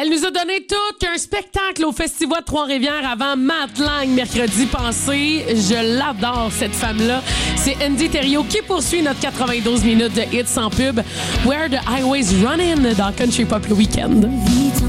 Elle nous a donné tout qu'un spectacle au Festival de Trois-Rivières avant Matt Lang mercredi passé. Je l'adore, cette femme-là. C'est Andy Thériault qui poursuit notre 92 minutes de hits sans pub. Where the Highways Runnin' dans Country Pop le week-end.